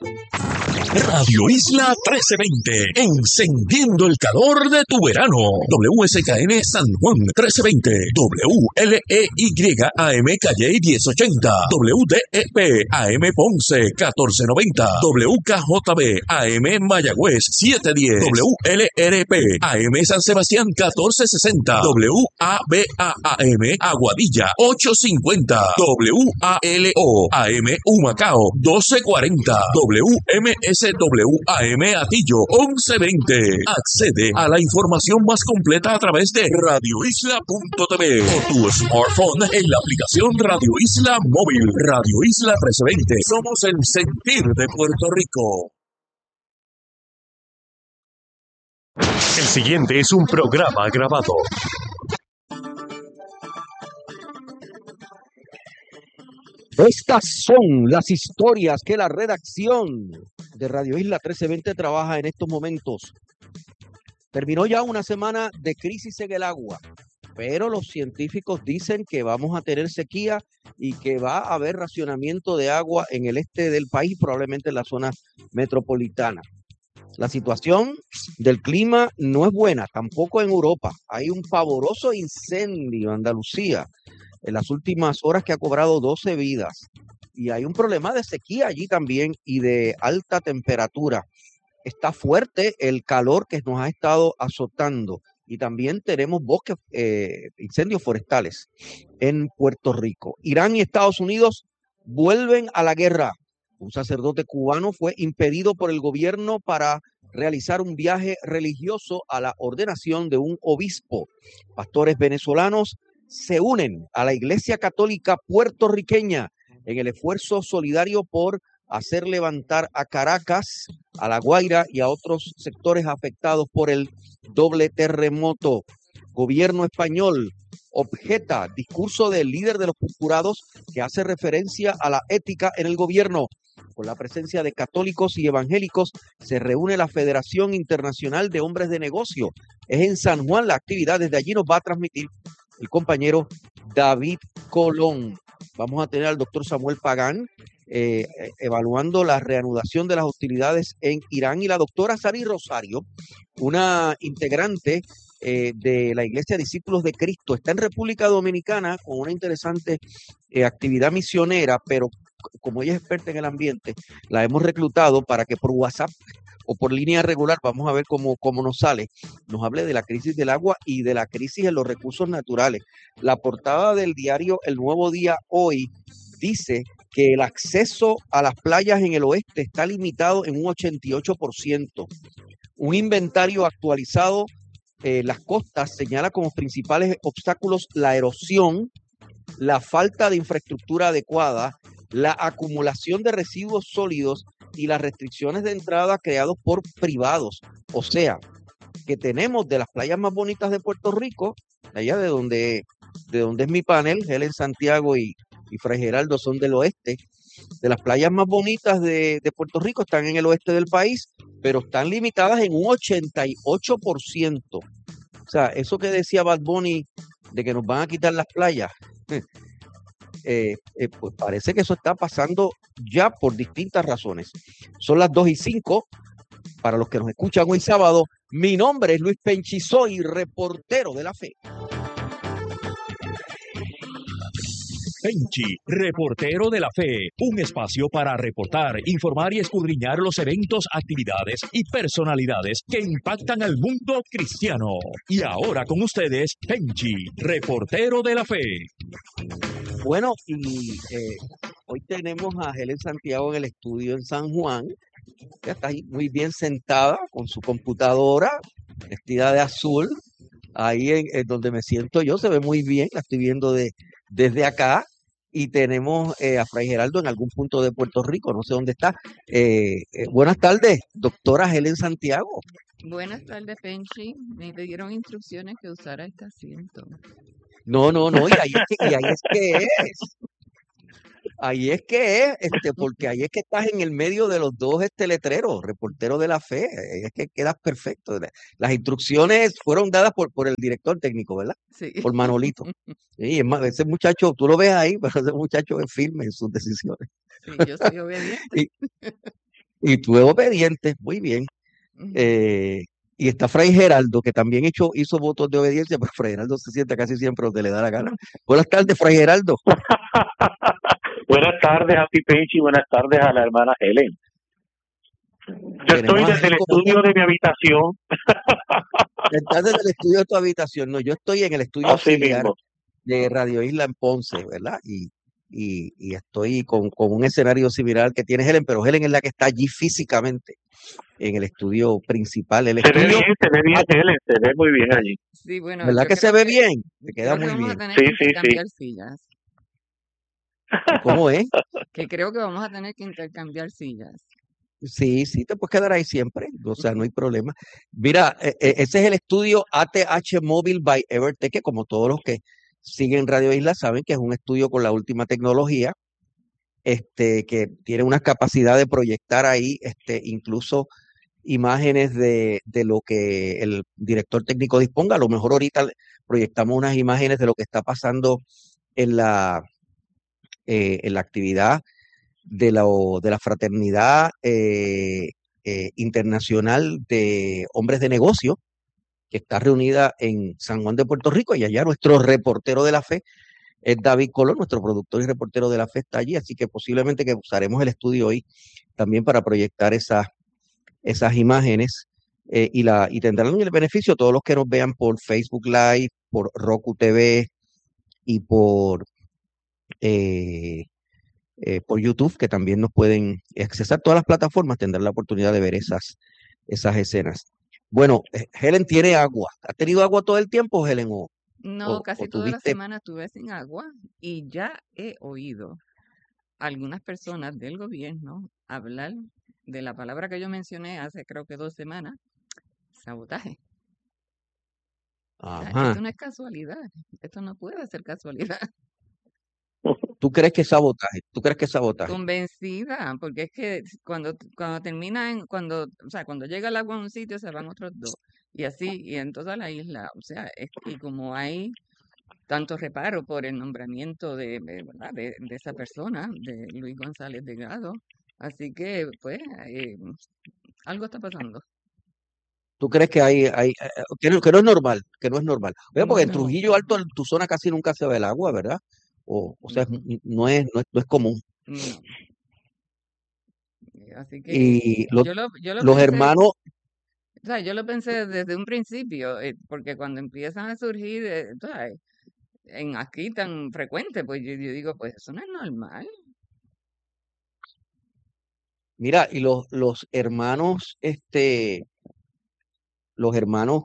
Radio Isla 1320, encendiendo el calor de tu verano. WSKN San Juan 1320, WLEY AM Calle 1080, WDEP AM Ponce 1490, WKJB AM Mayagüez 710, WLRP AM San Sebastián 1460, WABA AM Aguadilla 850, WALO AM Humacao 1240, WMSWAM Atillo 1120. Accede a la información más completa a través de radioisla.tv o tu smartphone en la aplicación Radio Isla Móvil. Radio Isla 1320. Somos el sentir de Puerto Rico. El siguiente es un programa grabado. Estas son las historias que la redacción de Radio Isla 1320 trabaja en estos momentos. Terminó ya una semana de crisis en el agua, pero los científicos dicen que vamos a tener sequía y que va a haber racionamiento de agua en el este del país, probablemente en la zona metropolitana. La situación del clima no es buena, tampoco en Europa. Hay un pavoroso incendio en Andalucía en las últimas horas que ha cobrado 12 vidas. Y hay un problema de sequía allí también y de alta temperatura. Está fuerte el calor que nos ha estado azotando. Y también tenemos bosques, incendios forestales en Puerto Rico. Irán y Estados Unidos vuelven a la guerra. Un sacerdote cubano fue impedido por el gobierno para realizar un viaje religioso a la ordenación de un obispo. Pastores venezolanos se unen a la Iglesia Católica puertorriqueña en el esfuerzo solidario por hacer levantar a Caracas, a La Guaira y a otros sectores afectados por el doble terremoto. Gobierno español objeta discurso del líder de los purpurados que hace referencia a la ética en el gobierno. Con la presencia de católicos y evangélicos se reúne la Federación Internacional de Hombres de Negocio. Es en San Juan la actividad, desde allí nos va a transmitir el compañero David Colón. Vamos a tener al doctor Samuel Pagán evaluando la reanudación de las hostilidades en Irán y la doctora Sari Rosario, una integrante de la Iglesia Discípulos de Cristo. Está en República Dominicana con una interesante actividad misionera, pero como ella es experta en el ambiente, la hemos reclutado para que por WhatsApp o por línea regular, vamos a ver cómo nos sale, nos hable de la crisis del agua y de la crisis en los recursos naturales. La portada del diario El Nuevo Día hoy dice que el acceso a las playas en el oeste está limitado en un 88%. Un inventario actualizado las costas señala como principales obstáculos la erosión, la falta de infraestructura adecuada, la acumulación de residuos sólidos y las restricciones de entrada creados por privados. O sea, que tenemos de las playas más bonitas de Puerto Rico, allá de donde es mi panel, Helen Santiago y Fray Geraldo son del oeste. De las playas más bonitas de Puerto Rico están en el oeste del país, pero están limitadas en un 88%. O sea, eso que decía Bad Bunny de que nos van a quitar las playas, pues parece que eso está pasando ya por distintas razones. Son las 2:05. Para los que nos escuchan hoy sábado, mi nombre es Luis Penchi, soy reportero de la fe. Penchi, reportero de la fe, un espacio para reportar, informar y escudriñar los eventos, actividades y personalidades que impactan al mundo cristiano. Y ahora con ustedes, Penchi, reportero de la fe. Bueno, y hoy tenemos a Helen Santiago en el estudio en San Juan. Ella está ahí muy bien sentada con su computadora, vestida de azul. Ahí en donde me siento yo, se ve muy bien, la estoy viendo desde acá. Y tenemos a Fray Geraldo en algún punto de Puerto Rico, no sé dónde está. Buenas tardes, doctora Helen Santiago. Buenas tardes, Penchi. Me dieron instrucciones que usara este asiento. No, y ahí es que es. Ahí es que es, porque ahí es que estás en el medio de los dos letreros, reportero de la fe, ahí es que quedas perfecto. Las instrucciones fueron dadas por el director técnico, ¿verdad? Sí. Por Manolito. Sí, es más, ese muchacho, tú lo ves ahí, pero ese muchacho es firme en sus decisiones. Sí, yo soy obediente. Y tú es obediente, muy bien. Ujú. Y está Fray Geraldo, que también hizo votos de obediencia, pero Fray Geraldo se sienta casi siempre donde le da la gana. Buenas tardes, Fray Geraldo. Buenas tardes a ti, Penchi, y buenas tardes a la hermana Helen. Yo estoy Tenemos a desde el Helen como estudio de mi habitación, estás desde el estudio de tu habitación. No, yo estoy en el estudio así auxiliar mismo. de Radio Isla en Ponce, ¿verdad? Y estoy con un escenario similar al que tiene Helen, pero Helen es la que está allí físicamente en el estudio principal. El Se ve estudio, bien, Helen, se ve muy bien allí. Sí, bueno, ¿verdad yo que se creo ve que bien? Se queda creo que muy vamos a bien. tener Sí, que sí, sí. intercambiar sillas. ¿Cómo es? Que creo que vamos a tener que intercambiar sillas. Sí, sí, te puedes quedar ahí siempre, o sea, no hay problema. Mira, ese es el estudio ATH Mobile by Evertech, que como todos los que siguen Radio Isla saben que es un estudio con la última tecnología, que tiene una capacidad de proyectar ahí, incluso imágenes de lo que el director técnico disponga. A lo mejor ahorita proyectamos unas imágenes de lo que está pasando en la actividad de la fraternidad internacional de hombres de negocio que está reunida en San Juan de Puerto Rico, y allá nuestro reportero de la fe es David Colón, nuestro productor y reportero de la fe está allí, así que posiblemente que usaremos el estudio hoy también para proyectar esas imágenes, y tendrán el beneficio todos los que nos vean por Facebook Live, por Roku TV y eh, por YouTube, que también nos pueden accesar todas las plataformas, tendrán la oportunidad de ver esas escenas. Bueno, Helen tiene agua. ¿Ha tenido agua todo el tiempo, Helen? No, O casi toda la tuviste? semana estuve sin agua y ya he oído a algunas personas del gobierno hablar de la palabra que yo mencioné hace creo que 2 semanas, sabotaje. O sea, Ajá. esto no es casualidad, esto no puede ser casualidad. ¿Tú crees que es sabotaje? ¿Tú crees que es sabotaje? Convencida, porque es que cuando termina o sea, cuando llega el agua a un sitio se van otros dos. Y así, y en toda la isla. O sea, y como hay tanto reparo por el nombramiento ¿verdad? de esa persona, de Luis González Delgado. Así que, pues, algo está pasando. ¿Tú crees que que no es normal? Que no es normal. Oye, porque en No, Trujillo Alto, en tu zona casi nunca se ve el agua, ¿verdad? O sea, no, no es común. no. Así que Y yo lo los pensé, hermanos, o sea, yo lo pensé desde un principio, porque cuando empiezan a surgir, ¿sabes? En aquí tan frecuente, pues yo digo, pues eso no es normal. mira, y los hermanos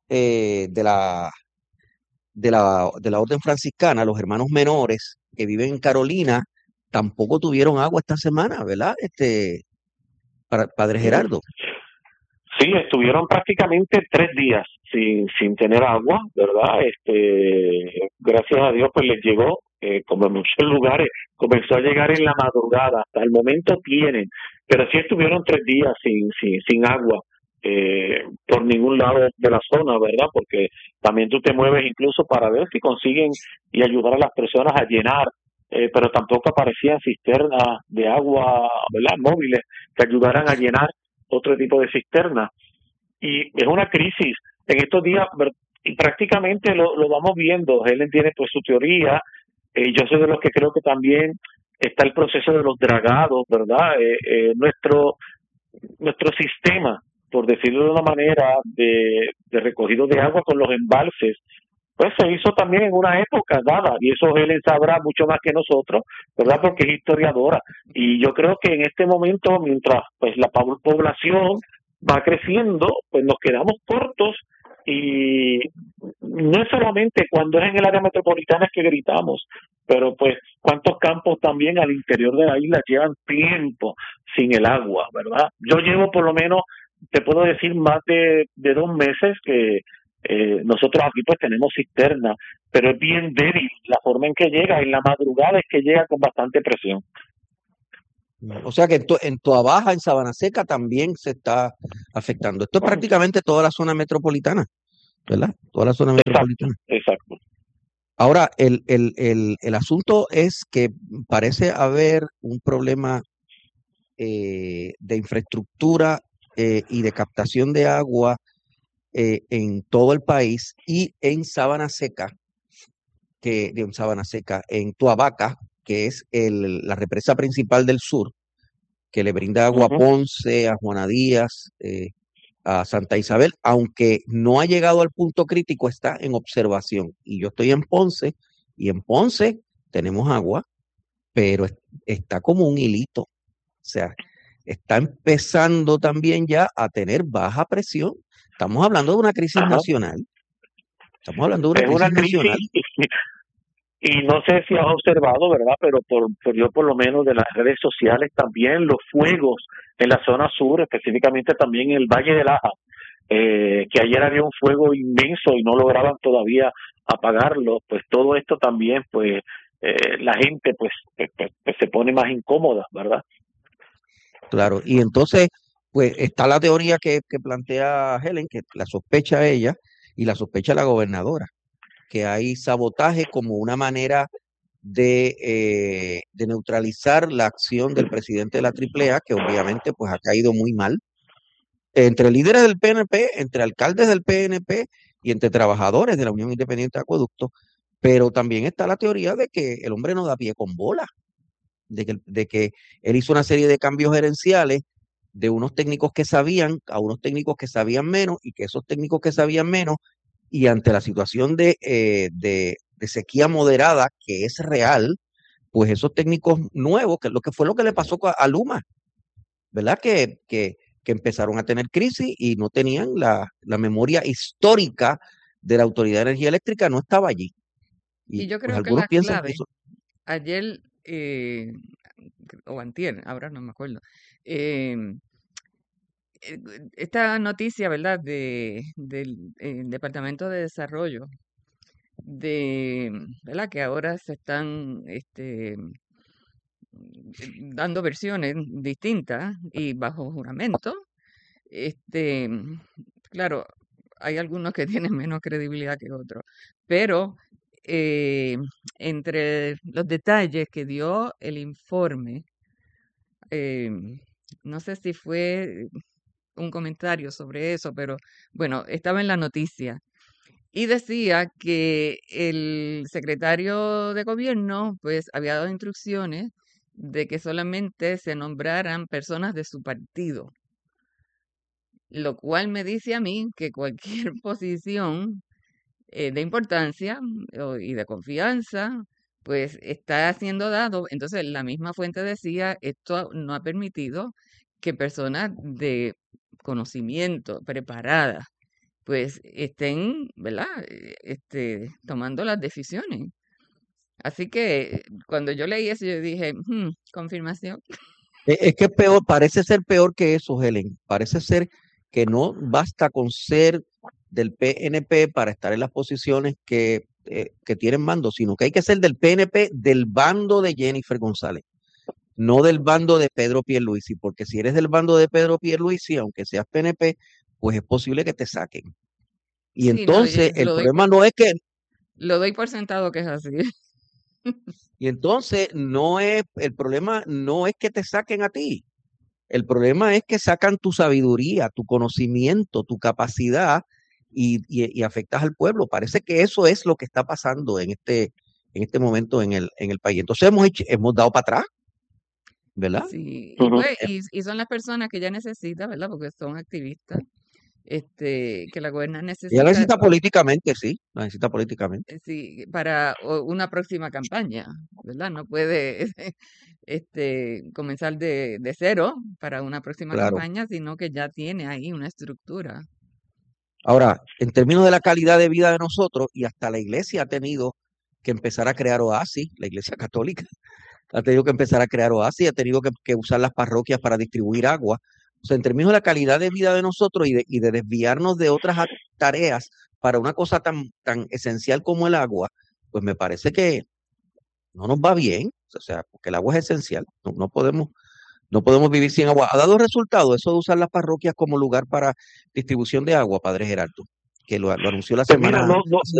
de la orden franciscana, los hermanos menores que viven en Carolina, tampoco tuvieron agua esta semana, ¿verdad? Padre Gerardo. Sí, estuvieron prácticamente 3 días sin tener agua, ¿verdad? Gracias a Dios, pues les llegó, como en muchos lugares, comenzó a llegar en la madrugada. Hasta el momento tienen, pero sí estuvieron 3 días sin agua por ningún lado de la zona, ¿verdad? Porque también tú te mueves incluso para ver si consiguen y ayudar a las personas a llenar, pero tampoco aparecían cisternas de agua, ¿verdad? Móviles que ayudaran a llenar otro tipo de cisterna. Y es una crisis. En estos días, y prácticamente lo vamos viendo. Helen tiene pues su teoría. Yo soy de los que creo que también está el proceso de los dragados, ¿verdad? Nuestro sistema, por decirlo de una manera, de recogido de agua con los embalses, pues se hizo también en una época dada, y eso Helen sabrá mucho más que nosotros, ¿verdad? Porque es historiadora. Y yo creo que en este momento, mientras pues la población va creciendo, pues nos quedamos cortos, y no es solamente cuando es en el área metropolitana es que gritamos, pero pues cuántos campos también al interior de la isla llevan tiempo sin el agua, ¿verdad? Yo llevo por lo menos, te puedo decir, más de 2 meses que nosotros aquí pues tenemos cisterna, pero es bien débil la forma en que llega. En la madrugada es que llega con bastante presión. O sea que en Toa Baja, en Sabana Seca, también se está afectando. Esto es prácticamente toda la zona metropolitana, ¿verdad? Toda la zona metropolitana. Exacto. Ahora, el asunto es que parece haber un problema de infraestructura y de captación de agua en todo el país y en Sabana Seca, en Tuabaca, que es la represa principal del sur, que le brinda agua a Ponce, a Juana Díaz, a Santa Isabel, aunque no ha llegado al punto crítico, está en observación. Y yo estoy en Ponce, y en Ponce tenemos agua, pero está como un hilito. O sea, está empezando también ya a tener baja presión. Estamos hablando de una crisis nacional. Estamos hablando de una crisis nacional. Y no sé si has observado, ¿verdad? Pero yo por lo menos de las redes sociales también, los fuegos en la zona sur, específicamente también en el Valle de Laja, que ayer había un fuego inmenso y no lograban todavía apagarlo, pues todo esto también, pues la gente pues se pone más incómoda, ¿verdad? Claro, y entonces, pues está la teoría que plantea Helen, que la sospecha ella y la sospecha la gobernadora, que hay sabotaje como una manera de neutralizar la acción del presidente de la AAA, que obviamente pues ha caído muy mal, entre líderes del PNP, entre alcaldes del PNP y entre trabajadores de la Unión Independiente de Acueductos, pero también está la teoría de que el hombre no da pie con bola, de que él hizo una serie de cambios gerenciales de unos técnicos que sabían a unos técnicos que sabían menos, y que esos técnicos que sabían menos, y ante la situación de sequía moderada que es real, pues esos técnicos nuevos, que fue lo que le pasó a Luma, ¿verdad? Que empezaron a tener crisis y no tenían la memoria histórica de la Autoridad de Energía Eléctrica, no estaba allí. Y yo pues creo que algunos la piensan que clave, eso... ayer o antier, ahora no me acuerdo, em, esta noticia, ¿verdad?, del Departamento de Desarrollo, ¿verdad?, que ahora se están dando versiones distintas y bajo juramento. Claro, hay algunos que tienen menos credibilidad que otros, pero entre los detalles que dio el informe, no sé si fue un comentario sobre eso, pero bueno, estaba en la noticia y decía que el secretario de gobierno pues había dado instrucciones de que solamente se nombraran personas de su partido, lo cual me dice a mí que cualquier posición de importancia y de confianza, pues está siendo dado. Entonces, la misma fuente decía, esto no ha permitido que personas de conocimiento, preparadas, pues estén, ¿verdad?, tomando las decisiones. Así que cuando yo leí eso, yo dije, confirmación. Es que es peor, parece ser peor que eso, Helen. Parece ser que no basta con ser del PNP para estar en las posiciones que tienen mando, sino que hay que ser del PNP del bando de Jennifer González, no del bando de Pedro Pierluisi, porque si eres del bando de Pedro Pierluisi, aunque seas PNP, pues es posible que te saquen. Y Sí, no, entonces el problema no es que... Lo doy por sentado que es así. Y entonces el problema no es que te saquen a ti. El problema es que sacan tu sabiduría, tu conocimiento, tu capacidad y afectas al pueblo. Parece que eso es lo que está pasando en este momento en el país. Entonces hemos dado para atrás, ¿verdad? Sí, y, pues, y son las personas que ella necesita, ¿verdad? Porque son activistas, que la gobierna Ella necesita, necesita políticamente, sí, la necesita políticamente. sí, para una próxima campaña, ¿verdad? No puede comenzar de cero para una próxima Claro. campaña, sino que ya tiene ahí una estructura. Ahora, en términos de la calidad de vida de nosotros, y hasta la iglesia ha tenido que empezar a crear oasis, la iglesia católica ha tenido que empezar a crear oasis, ha tenido que usar las parroquias para distribuir agua. O sea, en términos de la calidad de vida de nosotros y de desviarnos de otras tareas para una cosa tan esencial como el agua, pues me parece que no nos va bien. O sea, porque el agua es esencial. No podemos vivir sin agua. ¿Ha dado resultado eso de usar las parroquias como lugar para distribución de agua, Padre Gerardo? Que lo anunció la Pues mira, semana. no